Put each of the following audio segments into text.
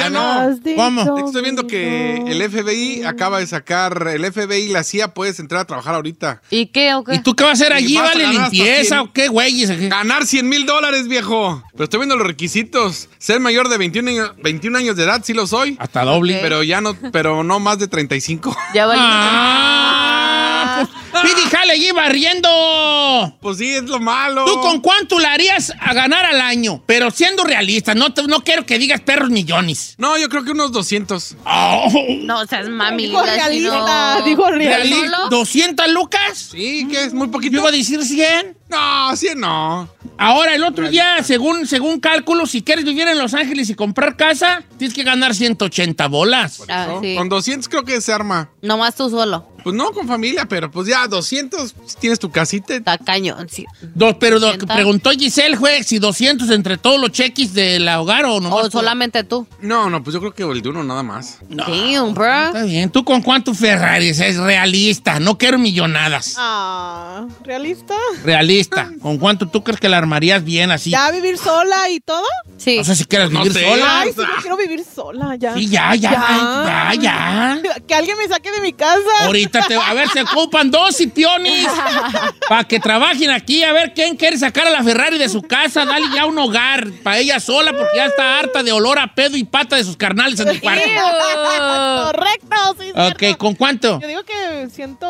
Ya no. ¿Cómo? Estoy viendo que el FBI acaba de sacar, el FBI y la CIA puedes entrar a trabajar ahorita. ¿Y qué o qué? ¿Y tú qué vas a hacer allí? vas a ¿Vale ganar hasta limpieza 100. o qué, güey? Ganar $100,000, viejo. Pero estoy viendo los requisitos. Ser mayor de 21 años de edad, sí lo soy. Hasta doble. Pero no más de 35. Ya valió. Pidi, jale allí barriendo. Pues sí, es lo malo. ¿Tú con cuánto la harías a ganar al año? Pero siendo realista, no quiero que digas perros millones. No, yo creo que unos 200. Oh. No seas mami. Dijo realista, dijo realista. ¿200 lucas? Sí, que es muy poquito. Yo iba a decir 100. No, 100 no. Ahora, el otro día, según cálculo, si quieres vivir en Los Ángeles y comprar casa, tienes que ganar 180 bolas. Ah, sí. Con 200 creo que se arma. Nomás tú solo. Pues no con familia, pero pues ya 200 si tienes tu casita. Está cañón, sí. Preguntó Giselle, güey, si 200 entre todos los cheques del hogar o no. O solamente tú. No, pues yo creo que el de uno nada más. No. Damn, bro. Está bien. ¿Tú con cuánto Ferraris? Es realista. No quiero millonadas. ¿Realista? Realista. ¿Con cuánto tú crees que la armarías bien así? ¿Ya vivir sola y todo? Sí. No sé si quieres No vivir sé. sola. Ay, sí, yo quiero vivir sola, ya. Sí, ya. Que alguien me saque de mi casa. Ahorita a ver, se ocupan 2 Scipionis para que trabajen aquí. A ver quién quiere sacar a la Ferrari de su casa. Dale ya un hogar para ella sola porque ya está harta de olor a pedo y pata de sus carnales en el cuarto. Correcto, sí. Ok, cierto. ¿con cuánto? Yo digo que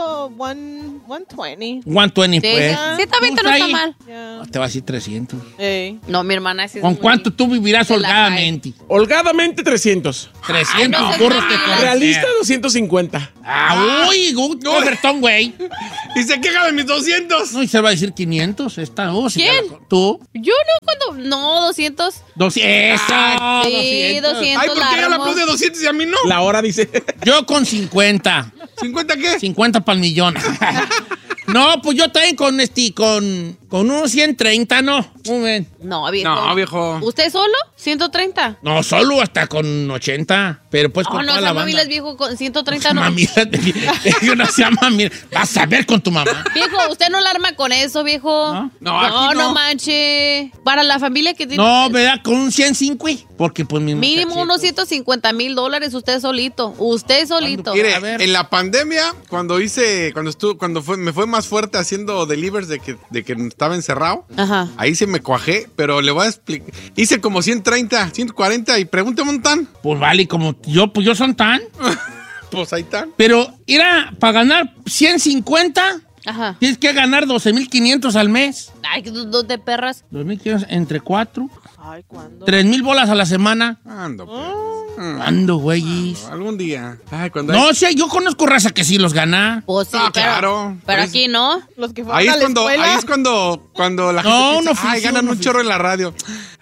120. 120, Sí, pues. sí, también Pues no está ahí. mal. Ya. Te va a decir 300. Ey. No, mi hermana sí es ¿Con muy- cuánto tú vivirás Se la holgadamente? Holgadamente 300. 300 no seas burros mal. que conocer. Realista 250. Uy, ofertón, güey. Y se queja de mis 200. No, y se va a decir 500. Esta, si ¿Quién? ¿Tú? Yo no, cuando... No, 200. 200. Sí, 200. Ay, ¿por qué ella la armo. aplaude 200 y a mí no? La hora dice. Yo con 50. ¿50 qué? 50 para el millón. No, pues yo también con unos 130, ¿no? Muy bien. No, viejo. No, viejo. ¿Usted solo? 130. No, solo hasta con 80. Pero pues con Oh, no, toda la sean banda. mamilas, viejo, con 130 no. Mamila, yo no sea mamila. Vas a ver con tu mamá. Viejo, usted no la arma con eso, viejo. ¿No? No, aquí no. manche. Para la familia que tiene... No, ¿verdad? Con un 105. Porque pues mi Mínimo unos muchachito. $150,000 usted solito. Usted solito. Mire, A ver. en la pandemia, cuando me fue más fuerte haciendo delivers de que estaba encerrado, Ajá. ahí se me cuajé, pero le voy a explicar. Hice como 130, 140 y pregúntame un tan. Pues vale, como yo son tan. Pues ahí están. Pero, para ganar 150, Ajá. tienes que ganar 12,500 al mes. Ay, dos de perras. 2,500 entre 4. Ay, ¿cuándo? 3,000 bolas a la semana. Ando, pues. ¿Cuándo, güeyes? Algún día. Ay, cuando No, sí, yo conozco raza que sí los gana. Pues sí, Ah, pero, claro. pero Pues- aquí no. Los que fueron Ahí a es la escuela. cuando la No, gente un piensa, ay, oficio, ganan un un oficio. chorro en la radio.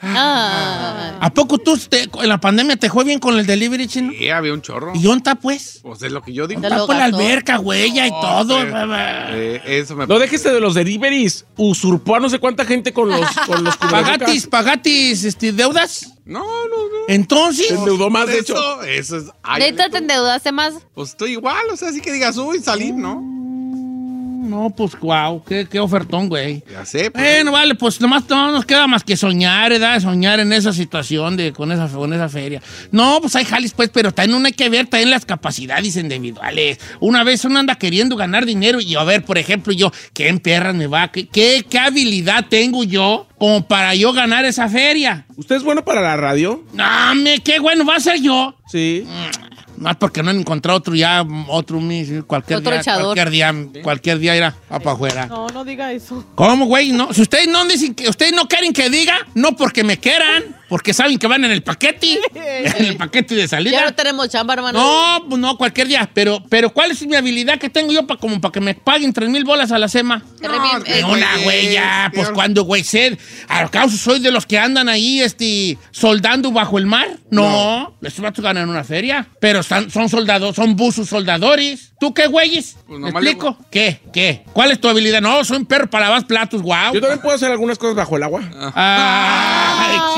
Ah. ¿A poco tú en la pandemia te fue bien con el delivery, chino? Sí, había un chorro. ¿Y dónde pues? Pues es lo que yo digo. Te Está lo por la gastó. alberca, güey, y todo. Eso me No déjese de los deliveries. Usurpó a no sé cuánta gente con los cubrebocas. Pagatis, deudas. No. Entonces, Se endeudó más, de hecho. Eso es. Ay, ¿Neta te endeudaste más? Pues estoy igual, o sea, así que digas, uy, salir, ¿no? no, pues, guau, qué ofertón, güey. Ya sé, pues. Bueno, vale, pues nomás no nos queda más que soñar, ¿verdad? Soñar en esa situación con esa feria. No, pues hay jales, pues, pero también uno hay que ver también las capacidades individuales. Una vez uno anda queriendo ganar dinero y a ver, por ejemplo, yo, ¿qué en perras me va? ¿Qué habilidad tengo yo como para yo ganar esa feria? ¿Usted es bueno para la radio? No, qué bueno va a ser yo. Sí. Más porque no han encontrado cualquier día irá para afuera. No, no diga eso. ¿Cómo, güey? No, si ustedes no dicen que ustedes no quieren que diga, no porque me quieran, porque saben que van en el paquete, en el paquete de salida. Ya no tenemos chamba, hermano. No, pues no, cualquier día. Pero ¿cuál es mi habilidad que tengo yo para que me paguen 3,000 bolas a la semana? Una, güey, ya, pues cuando, güey, al causa soy de los que andan ahí, soldando bajo el mar. No, estos vatos ganan una feria, pero son soldados, son buzos soldadores. ¿Tú qué, güeyes? Pues ¿Me nomás explico? ¿Qué? ¿Cuál es tu habilidad? No, soy un perro para lavar platos, guau. Yo también puedo hacer algunas cosas bajo el agua. Ay,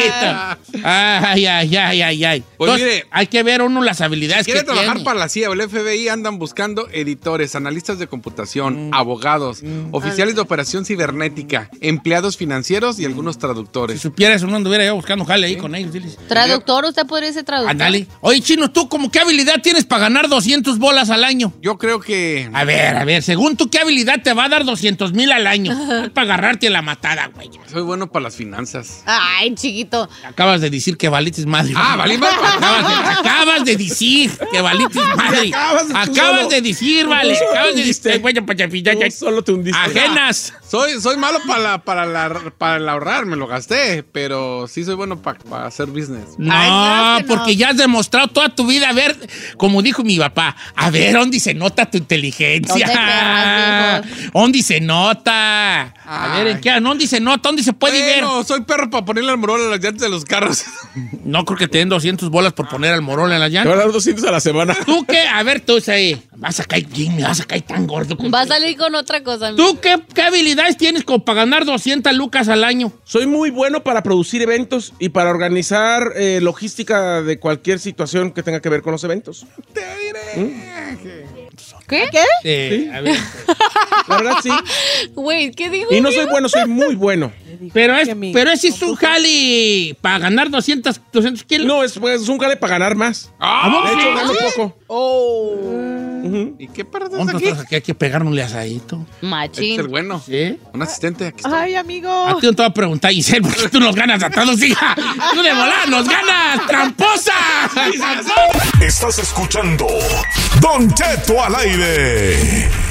chiquito. Ay. Pues Entonces, mire, hay que ver uno las habilidades quiere que trabajar tiene. para la CIA o el FBI, andan buscando editores, analistas de computación, abogados, oficiales de operación cibernética, empleados financieros y algunos Si traductores. supieras, uno anduviera yo buscando jale ahí con ellos. Diles. Traductor, usted podría ser traductor. Ándale. Oye, Chino, ¿tú como qué habilidad tienes para ganar 200 bolas al año? Yo creo que... A ver, según tú, ¿qué habilidad te va a dar 200,000 al año? Es para agarrarte la matada, güey. Soy bueno para las finanzas. Ay, chiquito. Acabas de decir que valites madre. Valí madre. Acabas de decir que valites madre. Acabas de decir, vale. Acabas de decir. Bueno, Tú solo te hundiste. ajenas. Soy malo para el ahorrar, me lo gasté, pero sí soy bueno para hacer business. No, Ay, claro que no. porque ya has demostrado toda tu vida. A ver, como dijo mi papá, a ver, ¿dónde se nota tu inteligencia? ¿Dónde perras, ¿Dónde se nota? A ver, ¿en qué? ¿Dónde se nota? ¿Dónde se puede ver? Bueno, soy perro para ponerle al morol a las llantas de los carros. No creo que te den 200 bolas por poner al morol en la Te llanta. van a dar 200 a la semana. ¿Tú qué? A ver, tú ahí. Vas a caer, Jimmy, vas a caer tan gordo. Va a salir con otra cosa. amigo. ¿Tú qué habilidades tienes como para ganar 200 lucas al año? Soy muy bueno para producir eventos y para organizar logística de cualquier situación que tenga que ver con los eventos. Te diré. ¿Qué? A ver. La verdad, sí. Güey, ¿qué dijo? Y no soy bueno, soy muy bueno. Pero ese es un jali para ganar 200 kilos. No, es un jale para ganar más. De hecho, gano poco. ¿Y qué perro ¿Dónde aquí? estás aquí? Hay que pegarnosle asadito. Este es el Machín. bueno. ¿Sí? Un asistente, aquí está. Ay, A amigo. ti no te voy a preguntar, Giselle, porque tú nos ganas a todos, hija. Tú de volar nos ganas, tramposa. Estás escuchando Don Cheto al aire.